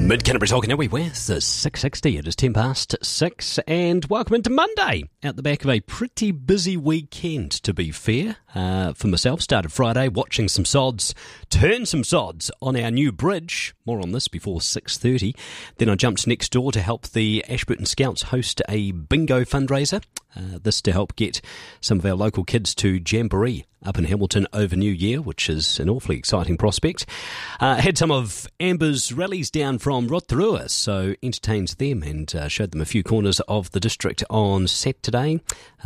Mid-Canterbury talking everywhere. It's 6:60. It is 10 past 6, and welcome into Monday. Out the back of a pretty busy weekend, to be fair. For myself, started Friday watching some sods, turned some sods on our new bridge. More on this before 6:30. Then I jumped next door to help the Ashburton Scouts host a bingo fundraiser. This to help get some of our local kids to Jamboree up in Hamilton over New Year, which is an awfully exciting prospect. Had some of Amber's rallies down from Rotorua, so entertained them and showed them a few corners of the district on Saturday.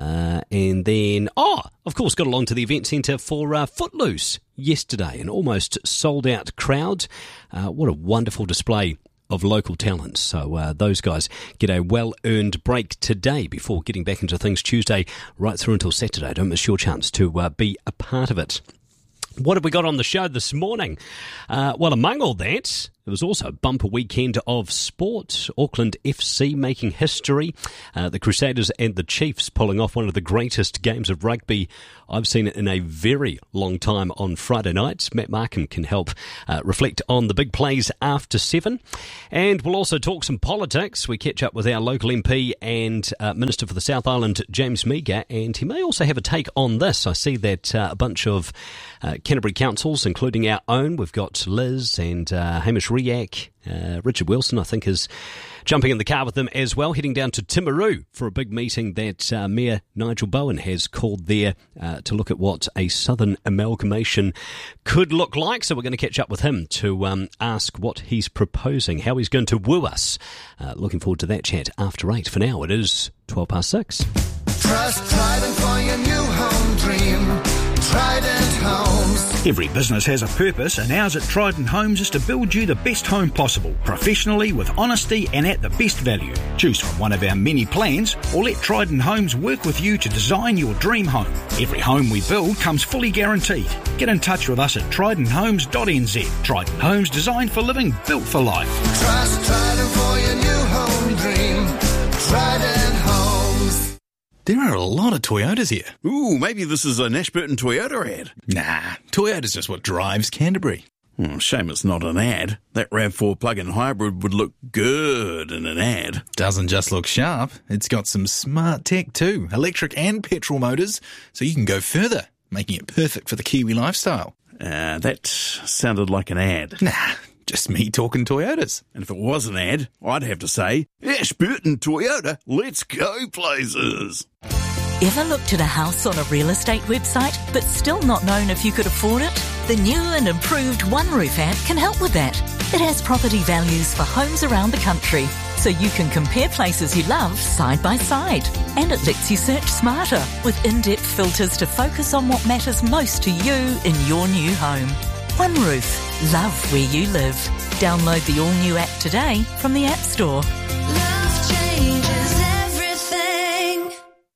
And then, of course, got along to the event centre for Footloose yesterday, an almost sold-out crowd. What a wonderful display of local talent. So those guys get a well-earned break today before getting back into things Tuesday right through until Saturday. Don't miss your chance to be a part of it. What have we got on the show this morning? Well, among all that, there was also a bumper weekend of sport. Auckland FC making history. The Crusaders and the Chiefs pulling off one of the greatest games of rugby I've seen in a very long time on Friday night. Matt Markham can help reflect on the big plays after 7. And we'll also talk some politics. We catch up with our local MP and Minister for the South Island, James Meagher, and he may also have a take on this. I see that a bunch of Canterbury councils, including our own, we've got Liz and Hamish Riak, Richard Wilson, I think, is jumping in the car with them as well, heading down to Timaru for a big meeting that Mayor Nigel Bowen has called there to look at what a southern amalgamation could look like. So we're going to catch up with him to ask what he's proposing, how he's going to woo us. Looking forward to that chat after 8. For now, it is 12 past 6. Trust Trident for your new home dream. Trident Homes. Every business has a purpose, and ours at Trident Homes is to build you the best home possible, professionally, with honesty and at the best value. Choose from one of our many plans, or let Trident Homes work with you to design your dream home. Every home we build comes fully guaranteed. Get in touch with us at tridenthomes.nz. Trident Homes, designed for living, built for life. Trust Trident for your new home dream. Trident Homes. There are a lot of Toyotas here. Ooh, maybe this is an Ashburton Toyota ad. Nah, Toyota's just what drives Canterbury. Shame it's not an ad. That RAV4 plug-in hybrid would look good in an ad. Doesn't just look sharp, it's got some smart tech too, electric and petrol motors, so you can go further, making it perfect for the Kiwi lifestyle. That sounded like an ad. Nah, just me talking Toyotas. And if it was an ad, I'd have to say, Ashburton Toyota, let's go places. Ever looked at a house on a real estate website but still not known if you could afford it? The new and improved OneRoof app can help with that. It has property values for homes around the country, so you can compare places you love side by side. And it lets you search smarter with in-depth filters to focus on what matters most to you in your new home. OneRoof. Love where you live. Download the all-new app today from the App Store. Love changes everything.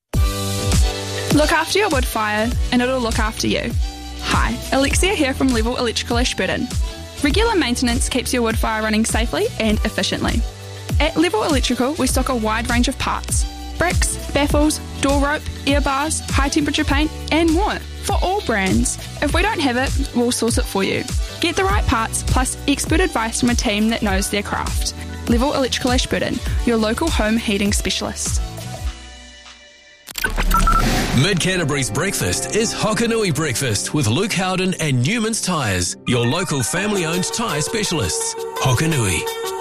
Look after your wood fire and it'll look after you. Hi, Alexia here from Level Electrical Ashburton. Regular maintenance keeps your wood fire running safely and efficiently. At Level Electrical, we stock a wide range of parts. Bricks, baffles, door rope, air bars, high temperature paint and more for all brands. If we don't have it, we'll source it for you. Get the right parts plus expert advice from a team that knows their craft. Level Electrical Ashburton, your local home heating specialist. Mid-Canterbury's breakfast is Hokanui Breakfast with Luke Howden and Newman's Tyres, your local family-owned tyre specialists. Hokanui.